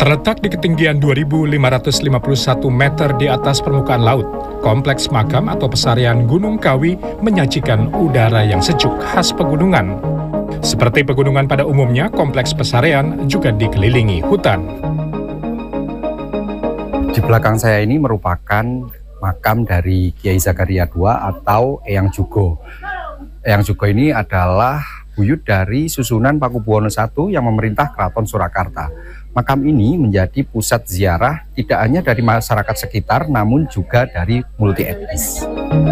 Terletak di ketinggian 2.551 meter di atas permukaan laut, Kompleks Makam atau Pesarian Gunung Kawi menyajikan udara yang sejuk khas pegunungan. Seperti pegunungan pada umumnya, Kompleks Pesarian juga dikelilingi hutan. Di belakang saya ini merupakan makam dari Kiai Zakaria II atau Eyang Jugo. Eyang Jugo ini adalah buyut dari susunan Pakubuwono I yang memerintah Keraton Surakarta. Makam ini menjadi pusat ziarah tidak hanya dari masyarakat sekitar, namun juga dari multi etnis.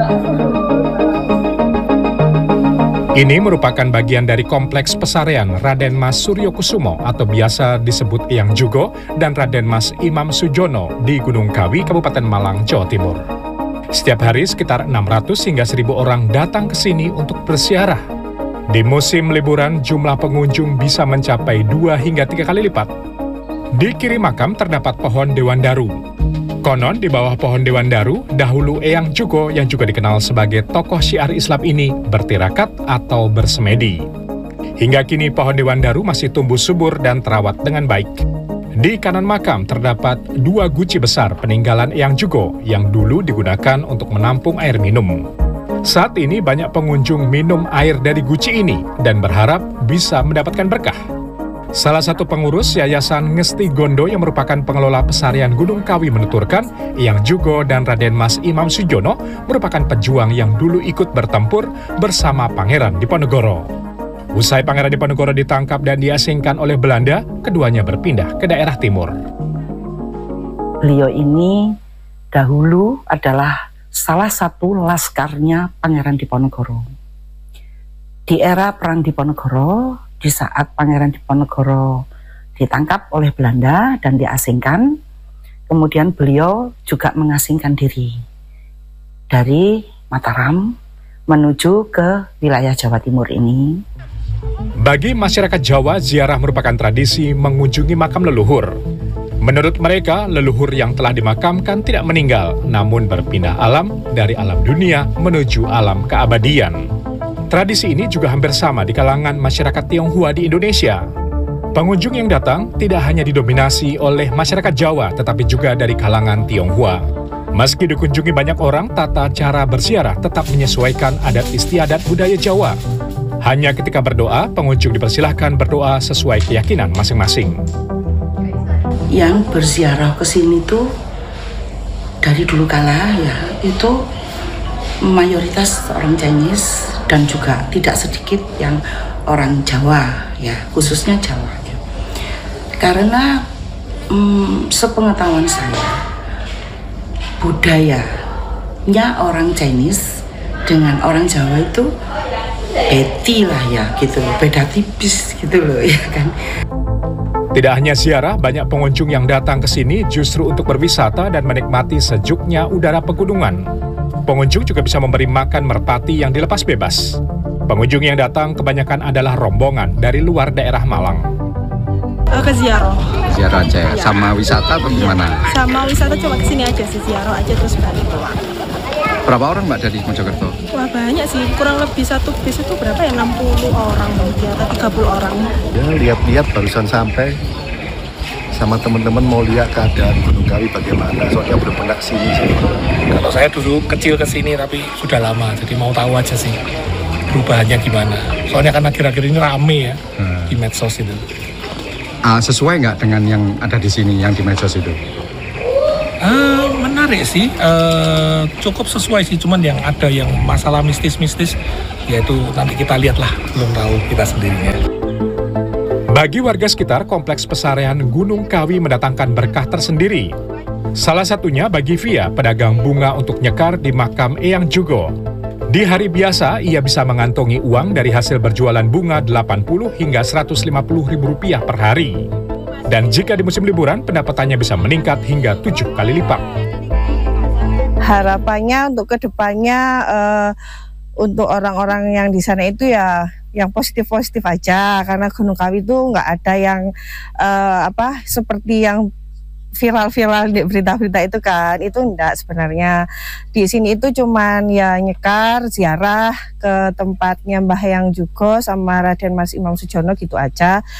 Ini merupakan bagian dari Kompleks Pesarian Raden Mas Suryokusumo atau biasa disebut Eyang Jugo dan Raden Mas Imam Sujono di Gunung Kawi, Kabupaten Malang, Jawa Timur. Setiap hari sekitar 600 hingga 1.000 orang datang ke sini untuk berziarah. Di musim liburan, jumlah pengunjung bisa mencapai 2 hingga 3 kali lipat. Di kiri makam terdapat pohon Dewandaru. Konon di bawah pohon Dewandaru, dahulu Eyang Jugo yang juga dikenal sebagai tokoh syiar Islam ini bertirakat atau bersemedi. Hingga kini pohon Dewandaru masih tumbuh subur dan terawat dengan baik. Di kanan makam terdapat 2 guci besar peninggalan Eyang Jugo yang dulu digunakan untuk menampung air minum. Saat ini banyak pengunjung minum air dari guci ini dan berharap bisa mendapatkan berkah. Salah satu pengurus Yayasan Ngesti Gondo yang merupakan pengelola Pesarian Gunung Kawi menuturkan, Eyang Jugo dan Raden Mas Imam Sujono merupakan pejuang yang dulu ikut bertempur bersama Pangeran Diponegoro. Usai Pangeran Diponegoro ditangkap dan diasingkan oleh Belanda, keduanya berpindah ke daerah timur. Beliau ini dahulu adalah salah satu laskarnya Pangeran Diponegoro. Di era Perang Diponegoro, di saat Pangeran Diponegoro ditangkap oleh Belanda dan diasingkan, kemudian beliau juga mengasingkan diri dari Mataram menuju ke wilayah Jawa Timur ini. Bagi masyarakat Jawa, ziarah merupakan tradisi mengunjungi makam leluhur. Menurut mereka, leluhur yang telah dimakamkan tidak meninggal, namun berpindah alam dari alam dunia menuju alam keabadian. Tradisi ini juga hampir sama di kalangan masyarakat Tionghoa di Indonesia. Pengunjung yang datang tidak hanya didominasi oleh masyarakat Jawa, tetapi juga dari kalangan Tionghoa. Meski dikunjungi banyak orang, tata cara berziarah tetap menyesuaikan adat istiadat budaya Jawa. Hanya ketika berdoa, pengunjung dipersilahkan berdoa sesuai keyakinan masing-masing. Yang berziarah ke sini tuh dari dulu kala ya, itu mayoritas orang Chinese dan juga tidak sedikit yang orang Jawa ya, khususnya Jawa ya. Karena sepengetahuan saya, budayanya orang Chinese dengan orang Jawa itu beti lah ya gitu, beda tipis gitu loh ya kan. Tidak hanya ziarah, banyak pengunjung yang datang ke sini justru untuk berwisata dan menikmati sejuknya udara pegunungan. Pengunjung juga bisa memberi makan merpati yang dilepas bebas. Pengunjung yang datang kebanyakan adalah rombongan dari luar daerah Malang. Ke ziarah. Ziarah aja ya. Sama wisata atau gimana? Sama wisata, cuma kesini aja sih, ziarah aja terus balik pulang. Berapa orang Mbak dari Mojokerto? Wah banyak sih, kurang lebih satu bis itu berapa ya, 60 orang mungkin atau 30 orang. Ya lihat-lihat barusan sampai sama teman-teman mau lihat keadaan Gunung Kawi bagaimana, soalnya belum pernah kesini sih. Kalau saya dulu kecil kesini tapi sudah lama, jadi mau tahu aja sih perubahannya gimana. Soalnya kan akhir-akhir ini rame ya di medsos itu. Sesuai nggak dengan yang ada di sini, yang di medsos itu? Menarik sih, cukup sesuai sih, cuman yang ada yang masalah mistis-mistis, yaitu nanti kita lihatlah, belum tahu kita sendirinya. Bagi warga sekitar, Kompleks Pesarian Gunung Kawi mendatangkan berkah tersendiri. Salah satunya bagi Via, pedagang bunga untuk nyekar di makam Eyang Jugo. Di hari biasa, ia bisa mengantongi uang dari hasil berjualan bunga 80 hingga 150 ribu rupiah per hari. Dan jika di musim liburan, pendapatannya bisa meningkat hingga 7 kali lipat. Harapannya untuk kedepannya untuk orang-orang yang di sana itu ya yang positif-positif aja, karena Gunung Kawi itu nggak ada yang seperti yang viral-viral di berita-berita itu kan, itu enggak sebenarnya. Di sini itu cuman ya nyekar, ziarah ke tempatnya Mbah Eyang Jugo sama Raden Mas Imam Sujono gitu aja.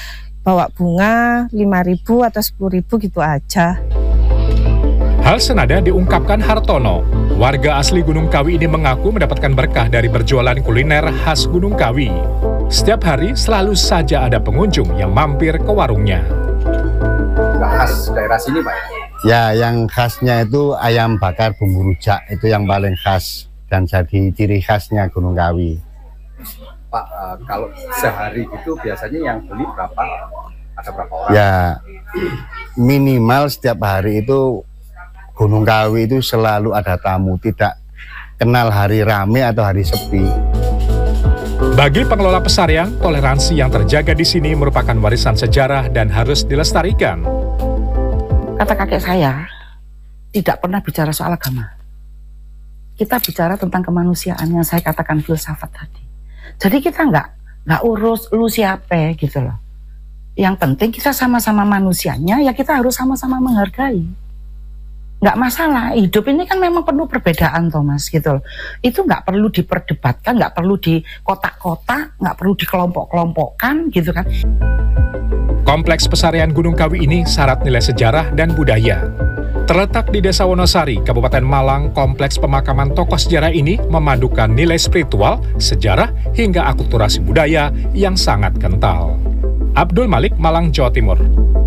bawa bunga 5.000 atau 10.000 gitu aja. Hal senada diungkapkan Hartono. Warga asli Gunung Kawi ini mengaku mendapatkan berkah dari berjualan kuliner khas Gunung Kawi. Setiap hari selalu saja ada pengunjung yang mampir ke warungnya. Nggak khas daerah sini Pak ya? Ya, yang khasnya itu ayam bakar bumbu rujak, itu yang paling khas dan jadi ciri khasnya Gunung Kawi. Pak, kalau sehari gitu biasanya yang beli berapa? Ada berapa orang? Ya, minimal setiap hari itu Gunung Kawi itu selalu ada tamu, tidak kenal hari rame atau hari sepi. Bagi pengelola pesarian, toleransi yang terjaga di sini merupakan warisan sejarah dan harus dilestarikan. Kata kakek saya, tidak pernah bicara soal agama. Kita bicara tentang kemanusiaan yang saya katakan filsafat tadi. Jadi kita nggak urus lu siapa gitu loh. Yang penting kita sama-sama manusianya, ya kita harus sama-sama menghargai. Nggak masalah, hidup ini kan memang penuh perbedaan Thomas gitu loh. Itu nggak perlu diperdebatkan, nggak perlu di kotak-kotak, nggak perlu dikelompok-kelompokkan gitu kan. Kompleks pesarian Gunung Kawi ini syarat nilai sejarah dan budaya. Terletak di Desa Wonosari, Kabupaten Malang, kompleks pemakaman tokoh sejarah ini memadukan nilai spiritual, sejarah, hingga akulturasi budaya yang sangat kental. Abdul Malik, Malang, Jawa Timur.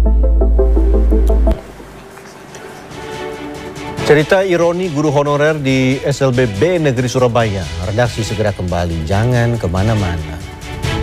Cerita ironi guru honorer di SLB B Negeri Surabaya. Redaksi segera kembali, jangan kemana-mana.